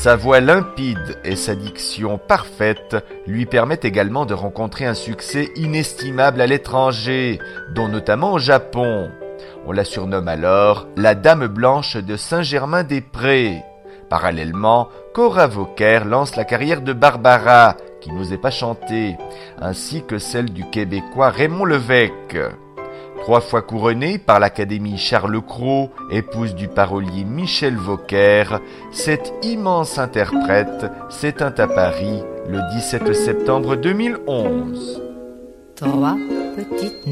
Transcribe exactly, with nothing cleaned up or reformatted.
Sa voix limpide et sa diction parfaite lui permettent également de rencontrer un succès inestimable à l'étranger, dont notamment au Japon. On la surnomme alors la Dame Blanche de Saint-Germain-des-Prés. Parallèlement, Cora Vauquer lance la carrière de Barbara, qui n'osait pas chanter, ainsi que celle du Québécois Raymond Levesque. Trois fois couronnée par l'Académie Charles Cros, épouse du parolier Michel Vauquer, cette immense interprète s'éteint à Paris le dix-sept septembre deux mille onze. Trois petites